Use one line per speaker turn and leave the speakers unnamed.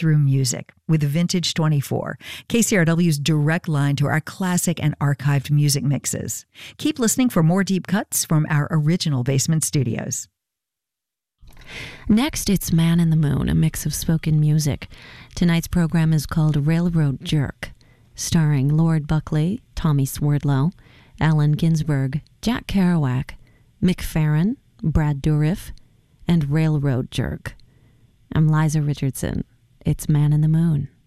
through music with Vintage 24, KCRW's direct line to our classic and archived music mixes. Keep listening for more deep cuts from our original basement studios.
Next, it's Man in the Moon, a mix of spoken music. Tonight's program is called Railroad Jerk, starring Lord Buckley, Tommy Swerdlow, Allen Ginsberg, Jack Kerouac, Mick Farren, Brad Dourif, and Railroad Jerk. I'm Liza Richardson. It's Man in the Moon.